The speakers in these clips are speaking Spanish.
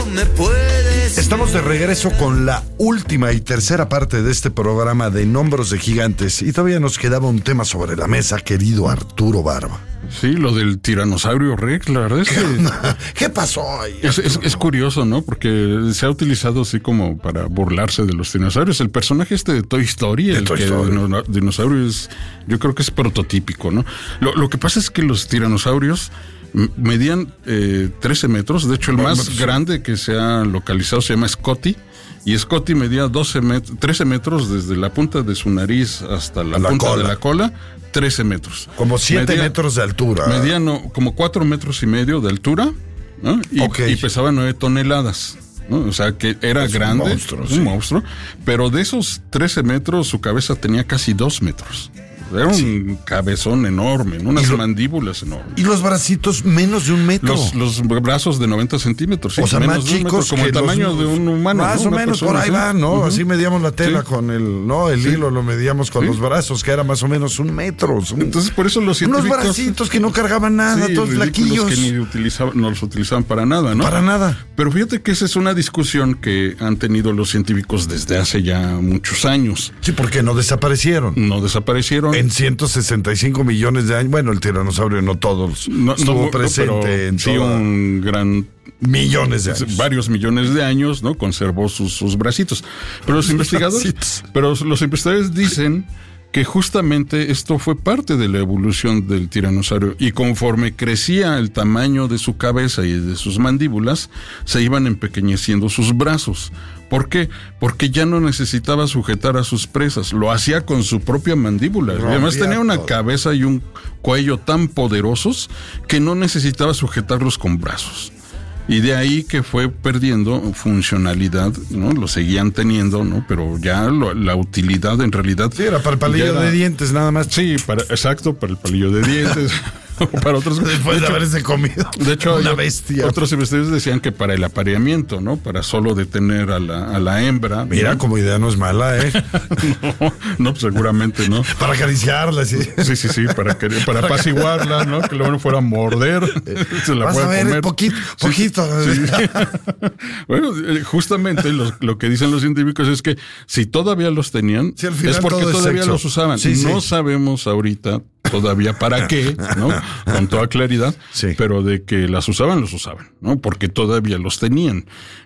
me puedes. Estamos de regreso con la última y tercera parte de este programa de Hombros de Gigantes y todavía nos quedaba un tema sobre la mesa, querido Arturo Barba. Sí, lo del tiranosaurio Rex, la verdad es que... ¿Qué pasó ahí? Es curioso, ¿no? Porque se ha utilizado así como para burlarse de los dinosaurios. El personaje de Toy Story, dinosaurio es, yo creo que es prototípico, ¿no? Lo que pasa es que los tiranosaurios medían 13 metros. De hecho, el más grande que se ha localizado se llama Scotty. Y Scotty medía 13 metros desde la punta de su nariz hasta la punta de la cola, 13 metros. Como 7 metros de altura. Medía como 4 metros y medio de altura, ¿no? Y pesaba 9 toneladas. ¿no? O sea, que era grande, un monstruo. Pero de esos 13 metros, su cabeza tenía casi 2 metros. Era un cabezón enorme, unas mandíbulas enormes. Y los bracitos menos de 1 metro. Los brazos de 90 centímetros. Sí, o sea, más chicos como el tamaño de un humano. Más o menos por ahí van, ¿no? Así medíamos la tela con el hilo lo medíamos con los brazos, que era más o menos 1 metro. Entonces, por eso los científicos... Unos bracitos que no cargaban nada, todos flaquillos. Que no los utilizaban para nada, ¿no? Para nada. Pero fíjate que esa es una discusión que han tenido los científicos desde hace ya muchos años. Sí, porque no desaparecieron. En 165 millones de años. Bueno, el tiranosaurio no todos estuvo presente en sí, un gran... millones de años. Varios millones de años, ¿no? Conservó sus bracitos. Pero los investigadores dicen que justamente esto fue parte de la evolución del tiranosaurio y conforme crecía el tamaño de su cabeza y de sus mandíbulas, se iban empequeñeciendo sus brazos. ¿Por qué? Porque ya no necesitaba sujetar a sus presas, lo hacía con su propia mandíbula. Además tenía una cabeza y un cuello tan poderosos que no necesitaba sujetarlos con brazos. Y de ahí que fue perdiendo funcionalidad, ¿no? Lo seguían teniendo, ¿no? Pero ya la utilidad en realidad... Sí, era para el palillo de dientes nada más. Sí, para el palillo de dientes... o para otros... Después de haberse comido. De hecho, una bestia. Otros investigadores decían que para el apareamiento, ¿no? Para solo detener a la hembra. Mira, ¿no? Como idea no es mala, ¿eh? no, seguramente no. Para acariciarla, sí. Sí, para apaciguarla, ¿no? Que luego no fuera a morder. Se la vas a ver comer. Poquito. Sí. Bueno, justamente lo que dicen los científicos es que si todavía los tenían, es porque todavía los usaban. No sabemos ahorita todavía para qué, ¿no? Con toda claridad, pero de que los usaban, ¿no? Porque todavía los tenían.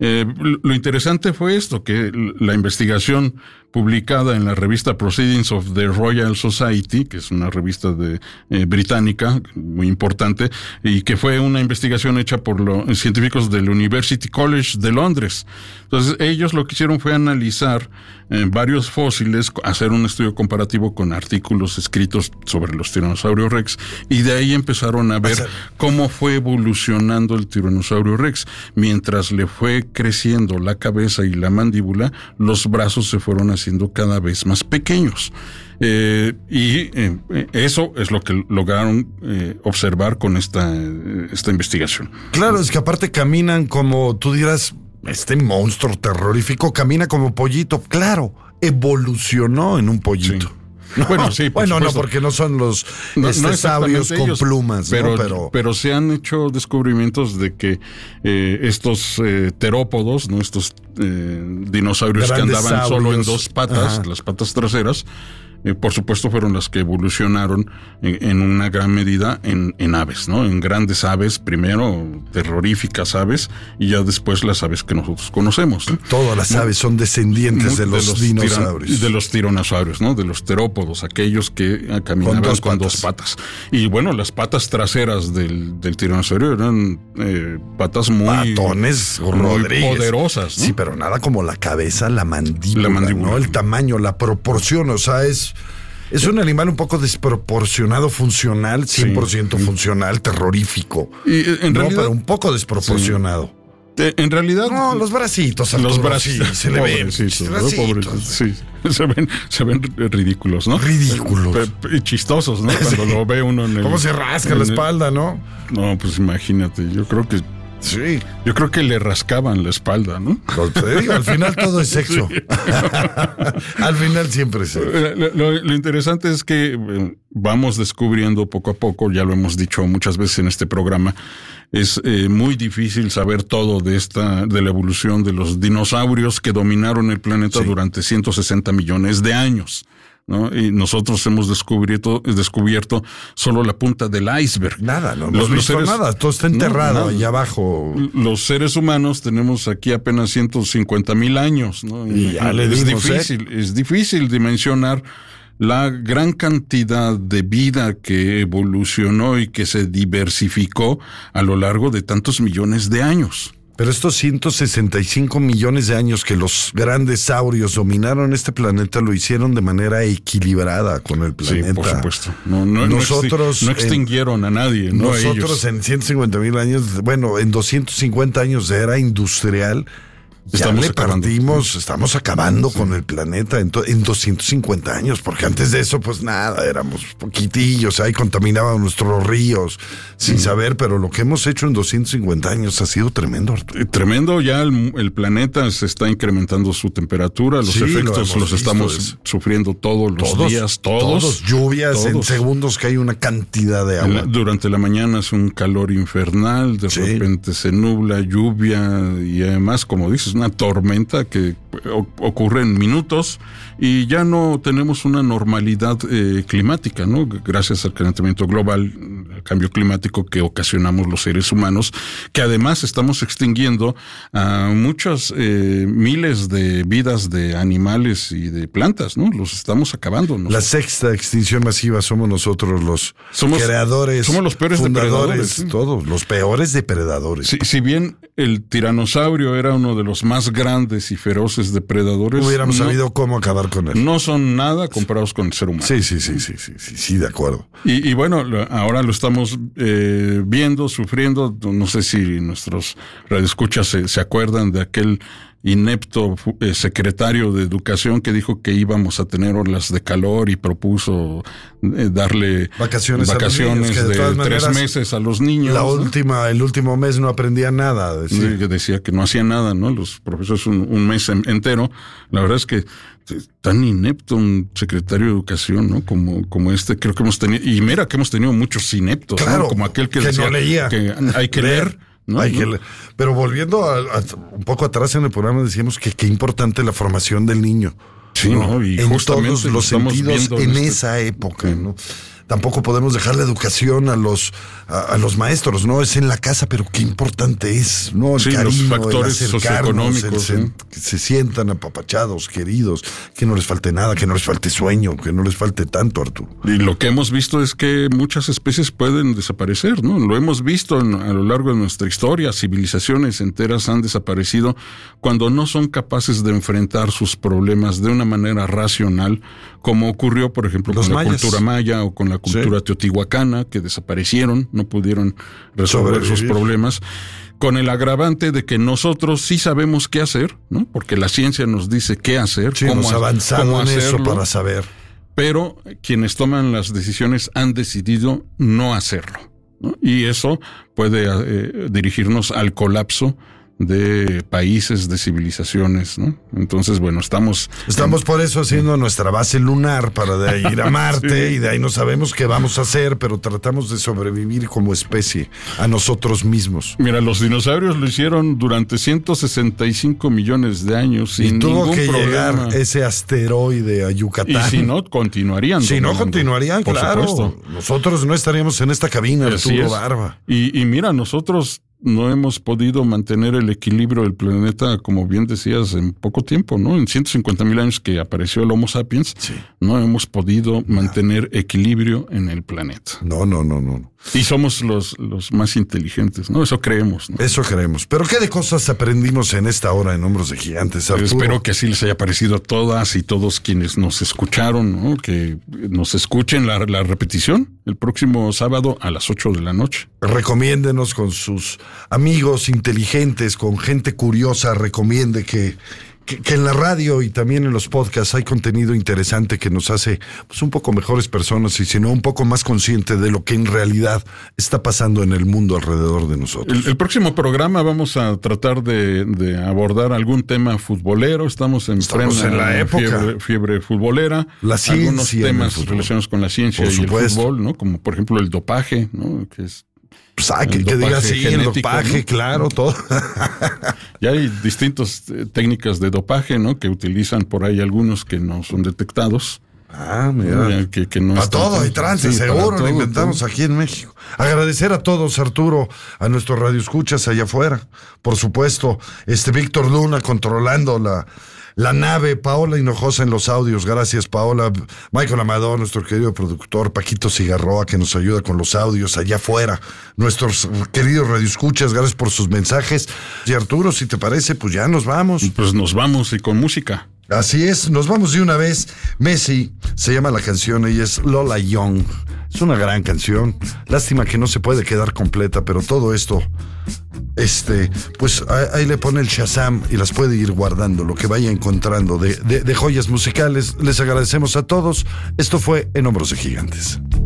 Lo interesante fue esto, que la investigación publicada en la revista Proceedings of the Royal Society, que es una revista británica muy importante, y que fue una investigación hecha por los científicos del University College de Londres. Entonces, ellos lo que hicieron fue analizar varios fósiles, hacer un estudio comparativo con artículos escritos sobre los tiranosaurios Rex, y de ahí empezaron a ver cómo fue evolucionando el tiranosaurio Rex. Mientras le fue creciendo la cabeza y la mandíbula, los brazos se fueron haciendo cada vez más pequeños. Eso es lo que lograron observar con esta investigación. Claro, es que aparte caminan como, tú dirás, este monstruo terrorífico camina como pollito. Claro, evolucionó en un pollito. Sí. Bueno, sí, no, porque no son los saurios con plumas, pero se han hecho descubrimientos de que estos terópodos, ¿no? Estos dinosaurios que andaban solo en 2 patas, las patas traseras, por supuesto fueron las que evolucionaron en una gran medida en aves, ¿no? En grandes aves, primero terroríficas aves, y ya después las aves que nosotros conocemos, ¿no? Todas las aves son descendientes de los dinosaurios. De los tiranosaurios, ¿no? De los terópodos, aquellos que caminaban con 2 patas. Y bueno, las patas traseras del tiranosaurio eran patas muy poderosas, ¿no? Sí, pero nada como la cabeza, la mandíbula, ¿no? El tamaño, la proporción, o sea, es un animal un poco desproporcionado funcional, 100% funcional, terrorífico. Y en realidad, pero un poco desproporcionado. En realidad... No, los bracitos. Los bracitos. Se le ven. Sí, se ven ridículos, ¿no? Ridículos. Y chistosos, ¿no? Cuando lo ve uno en el... ¿Cómo se rasca la espalda, no? No, pues imagínate, yo creo que... Sí. Yo creo que le rascaban la espalda, ¿no? Te digo, al final todo es sexo. Al final siempre es sexo. Lo interesante es que vamos descubriendo poco a poco, ya lo hemos dicho muchas veces en este programa, es muy difícil saber todo de la evolución de los dinosaurios que dominaron el planeta durante 160 millones de años, ¿no? Y nosotros hemos descubierto solo la punta del iceberg. Nada, no hemos visto nada, todo está enterrado allá abajo. Los seres humanos tenemos aquí apenas 150,000 años, ¿no? Y ya es difícil dimensionar la gran cantidad de vida que evolucionó y que se diversificó a lo largo de tantos millones de años. Pero estos 165 millones de años que los grandes saurios dominaron este planeta lo hicieron de manera equilibrada con el planeta. Sí, por supuesto. Nosotros no extinguieron a nadie, ¿no? Nosotros en 150,000 años, bueno, en 250 años de era industrial, estamos acabando con el planeta en 250 años, porque antes de eso, pues nada, éramos poquitillos, ahí contaminaban nuestros ríos, sin saber, pero lo que hemos hecho en 250 años ha sido tremendo, Arturo. Tremendo, ya el planeta se está incrementando su temperatura, los efectos los estamos sufriendo todos los días, lluvias en segundos que hay una cantidad de agua. Durante la mañana es un calor infernal, de repente se nubla, lluvia, y además, como dices, una tormenta que ocurre en minutos, y ya no tenemos una normalidad climática, ¿no? Gracias al calentamiento global, al cambio climático que ocasionamos los seres humanos, que además estamos extinguiendo a muchas miles de vidas de animales y de plantas, ¿no? Los estamos acabando. La sexta extinción masiva somos nosotros los creadores, somos los peores fundadores, depredadores, todos, los peores depredadores. Si bien el tiranosaurio era uno de los más grandes y feroces depredadores, hubiéramos sabido cómo acabar con él. No son nada comparados con el ser humano. Sí, de acuerdo. Y bueno, ahora lo estamos viendo, sufriendo. No sé si nuestros radioescuchas se acuerdan de aquel inepto secretario de Educación que dijo que íbamos a tener olas de calor y propuso darle vacaciones de 3 meses a los niños. El último mes no aprendía nada. Decía que no hacía nada, ¿no? Los profesores un mes entero. La verdad es que tan inepto un secretario de Educación, ¿no? Como este, creo que hemos tenido, y mira que hemos tenido muchos ineptos, claro, ¿no? Como aquel que decía no leía, que hay que leer. ¿No? Pero volviendo un poco atrás en el programa, decíamos que qué importante la formación del niño. Sí, ¿no? Y en todos los sentidos en esa época, ¿no? Tampoco podemos dejar la educación a los maestros, ¿no? Es en la casa, pero qué importante es, ¿no? El cariño, los factores socioeconómicos, que se sientan apapachados, queridos, que no les falte nada, que no les falte sueño, que no les falte tanto, Arturo. Y lo que hemos visto es que muchas especies pueden desaparecer, ¿no? Lo hemos visto a lo largo de nuestra historia. Civilizaciones enteras han desaparecido cuando no son capaces de enfrentar sus problemas de una manera racional, como ocurrió, por ejemplo, con la cultura maya o con la cultura teotihuacana, que desaparecieron, no pudieron resolver sus problemas, con el agravante de que nosotros sí sabemos qué hacer, ¿no? Porque la ciencia nos dice qué hacer, hemos avanzado en eso para saber. Pero quienes toman las decisiones han decidido no hacerlo, ¿no? Y eso puede dirigirnos al colapso de países, de civilizaciones, ¿no? Entonces, bueno, estamos por eso haciendo nuestra base lunar para de ahí ir a Marte y de ahí no sabemos qué vamos a hacer, pero tratamos de sobrevivir como especie a nosotros mismos. Mira, los dinosaurios lo hicieron durante 165 millones de años sin ningún problema. Tuvo que llegar ese asteroide a Yucatán. Y si no, continuarían. Por claro. Supuesto. Nosotros no estaríamos en esta cabina, Arturo Barba. Y mira, nosotros no hemos podido mantener el equilibrio del planeta, como bien decías, en poco tiempo, ¿no? En 150,000 años que apareció el Homo sapiens, no hemos podido mantener equilibrio en el planeta. No. Y somos los más inteligentes, ¿no? Eso creemos, ¿no? Eso creemos. Pero ¿qué de cosas aprendimos en esta hora en Hombros de Gigantes, Arturo? Espero que así les haya parecido a todas y todos quienes nos escucharon, ¿no? Que nos escuchen la repetición el próximo sábado a las 8 de la noche. Recomiéndenos con sus amigos inteligentes, con gente curiosa, recomiende que en la radio y también en los podcasts hay contenido interesante que nos hace pues un poco mejores personas y si no un poco más consciente de lo que en realidad está pasando en el mundo alrededor de nosotros. El próximo programa vamos a tratar de abordar algún tema futbolero. Estamos en la época. Fiebre futbolera. La ciencia. Algunos temas relacionados con la ciencia y el fútbol, ¿no? Como por ejemplo el dopaje, ¿no? Que es Pues que diga así, el dopaje, ¿no? Claro, todo. Ya hay distintas técnicas de dopaje, ¿no? Que utilizan por ahí algunos que no son detectados. Mira. Que no para todo hay trance, sí, seguro, lo inventamos aquí en México. Agradecer a todos, Arturo, a nuestros radioescuchas allá afuera. Por supuesto, Víctor Luna controlando la nave, Paola Hinojosa en los audios, gracias Paola, Michael Amador, nuestro querido productor, Paquito Cigarroa, que nos ayuda con los audios allá afuera, nuestros queridos radioescuchas, gracias por sus mensajes. Y Arturo, si te parece, pues ya nos vamos. Pues nos vamos y con música. Así es, nos vamos de una vez. Messi se llama la canción, ella es Lola Young. Es una gran canción. Lástima que no se puede quedar completa, pero todo esto, pues ahí le pone el Shazam y las puede ir guardando, lo que vaya encontrando de joyas musicales. Les agradecemos a todos. Esto fue En Hombros de Gigantes.